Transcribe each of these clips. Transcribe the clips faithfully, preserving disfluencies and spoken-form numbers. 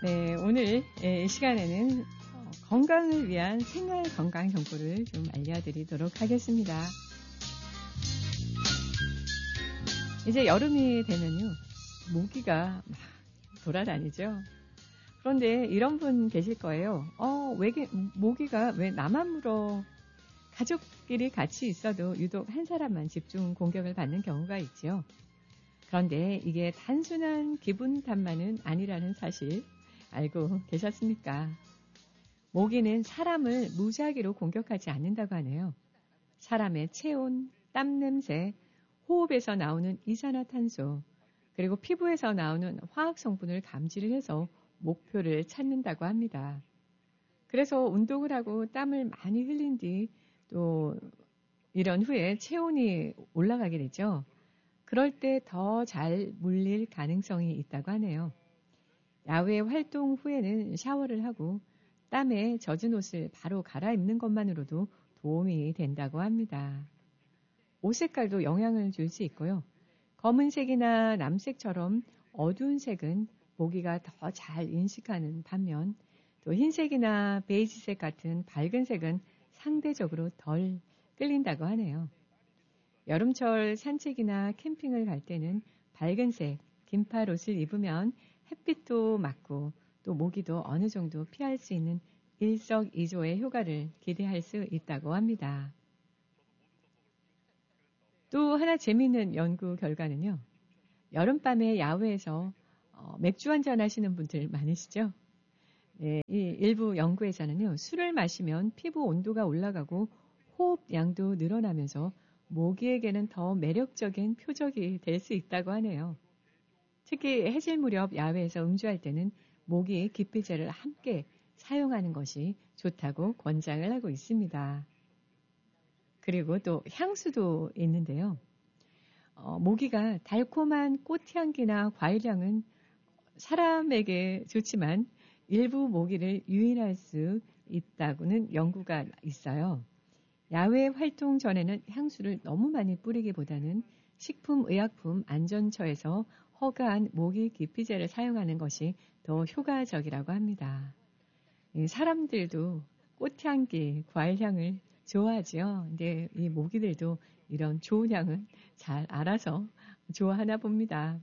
네, 오늘 이 시간에는 건강을 위한 생활 건강 정보를 좀 알려드리도록 하겠습니다. 이제 여름이 되면요, 모기가 막 돌아다니죠. 그런데 이런 분 계실 거예요. 어, 왜 모기가 왜 나만 물어? 가족끼리 같이 있어도 유독 한 사람만 집중 공격을 받는 경우가 있죠. 그런데 이게 단순한 기분 탓만은 아니라는 사실 알고 계셨습니까? 모기는 사람을 무작위로 공격하지 않는다고 하네요. 사람의 체온, 땀 냄새, 호흡에서 나오는 이산화탄소, 그리고 피부에서 나오는 화학 성분을 감지를 해서 목표를 찾는다고 합니다. 그래서 운동을 하고 땀을 많이 흘린 뒤 또 이런 후에 체온이 올라가게 되죠. 그럴 때 더 잘 물릴 가능성이 있다고 하네요. 야외 활동 후에는 샤워를 하고 땀에 젖은 옷을 바로 갈아입는 것만으로도 도움이 된다고 합니다. 옷 색깔도 영향을 줄 수 있고요. 검은색이나 남색처럼 어두운 색은 모기가 더 잘 인식하는 반면 또 흰색이나 베이지색 같은 밝은 색은 상대적으로 덜 끌린다고 하네요. 여름철 산책이나 캠핑을 갈 때는 밝은색, 긴팔 옷을 입으면 햇빛도 막고 또 모기도 어느 정도 피할 수 있는 일석이조의 효과를 기대할 수 있다고 합니다. 또 하나 재미있는 연구 결과는요. 여름밤에 야외에서 어, 맥주 한잔 하시는 분들 많으시죠? 네, 이 일부 연구에서는요. 술을 마시면 피부 온도가 올라가고 호흡량도 늘어나면서 모기에게는 더 매력적인 표적이 될 수 있다고 하네요. 특히 해질 무렵 야외에서 음주할 때는 모기 기피제를 함께 사용하는 것이 좋다고 권장을 하고 있습니다. 그리고 또 향수도 있는데요. 어, 모기가 달콤한 꽃향기나 과일향은 사람에게 좋지만 일부 모기를 유인할 수 있다고는 연구가 있어요. 야외 활동 전에는 향수를 너무 많이 뿌리기보다는 식품의약품안전처에서 허가한 모기 기피제를 사용하는 것이 더 효과적이라고 합니다. 사람들도 꽃향기, 과일향을 좋아하지요. 근데 이 모기들도 이런 좋은 향을 잘 알아서 좋아하나 봅니다.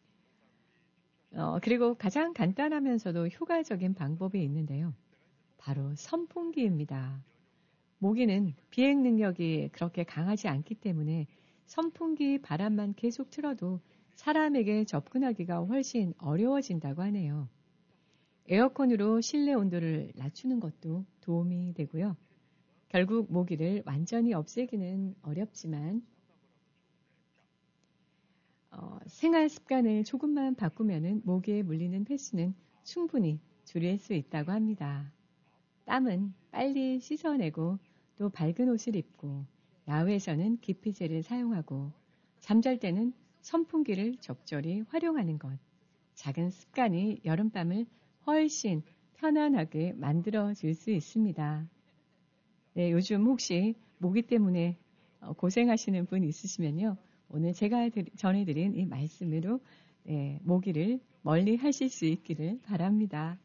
어, 그리고 가장 간단하면서도 효과적인 방법이 있는데요. 바로 선풍기입니다. 모기는 비행 능력이 그렇게 강하지 않기 때문에 선풍기 바람만 계속 틀어도 사람에게 접근하기가 훨씬 어려워진다고 하네요. 에어컨으로 실내 온도를 낮추는 것도 도움이 되고요. 결국 모기를 완전히 없애기는 어렵지만 어, 생활 습관을 조금만 바꾸면 모기에 물리는 횟수는 충분히 줄일 수 있다고 합니다. 땀은 빨리 씻어내고 또 밝은 옷을 입고 야외에서는 기피제를 사용하고 잠잘 때는 선풍기를 적절히 활용하는 것. 작은 습관이 여름밤을 훨씬 편안하게 만들어줄 수 있습니다. 네, 요즘 혹시 모기 때문에 고생하시는 분 있으시면요. 오늘 제가 전해드린 이 말씀으로 네, 모기를 멀리 하실 수 있기를 바랍니다.